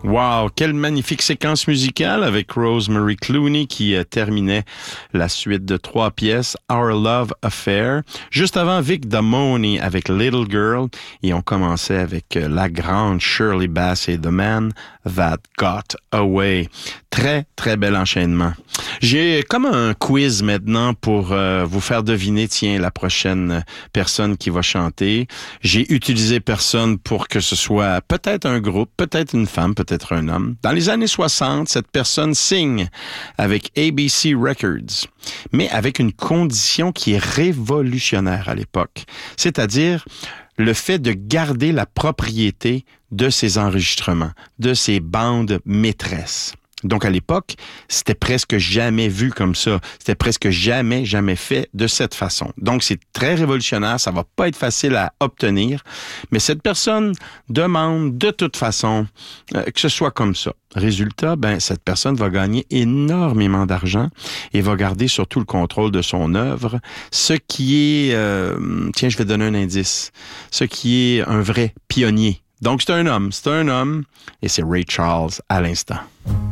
Wow, quelle magnifique séquence musicale avec Rosemary Clooney qui terminait la suite de 3 pièces, Our Love Affair. Juste avant, Vic Damone avec Little Girl et on commençait avec la grande Shirley Bassey et The Man That Got Away. Très, très bel enchaînement. J'ai comme un quiz maintenant pour vous faire deviner, tiens, la prochaine personne qui va chanter. J'ai utilisé personne pour que ce soit peut-être un groupe, peut-être une femme, peut-être un homme. Dans les années 60, cette personne signe avec ABC Records, mais avec une condition qui est révolutionnaire à l'époque. C'est-à-dire le fait de garder la propriété de ses enregistrements, de ses bandes maîtresses. Donc, à l'époque, c'était presque jamais vu comme ça. C'était presque jamais fait de cette façon. Donc, c'est très révolutionnaire. Ça va pas être facile à obtenir. Mais cette personne demande de toute façon que ce soit comme ça. Résultat, cette personne va gagner énormément d'argent et va garder surtout le contrôle de son œuvre. Ce qui est, tiens, je vais donner un indice. Ce qui est un vrai pionnier. Donc, c'est un homme et c'est Ray Charles à l'instant.